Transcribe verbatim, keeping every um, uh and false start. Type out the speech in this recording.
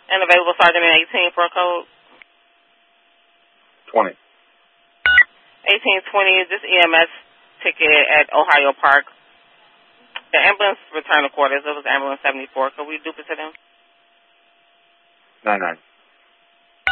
And available Sergeant in eighteen for a code? twenty. eighteen twenty, this E M S ticket at Ohio Park. The ambulance returned to quarters. It was ambulance seventy-four. Could we duplicate him? nine nine.